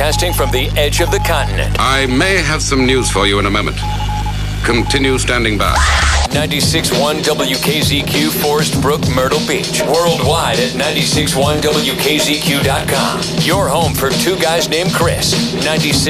broadcasting from the edge of the continent. I may have some news for you in a moment. Continue standing by. 96.1 WKZQ, Forest Brook, Myrtle Beach. Worldwide at 96.1WKZQ.com. Your home for two guys named Chris. 96.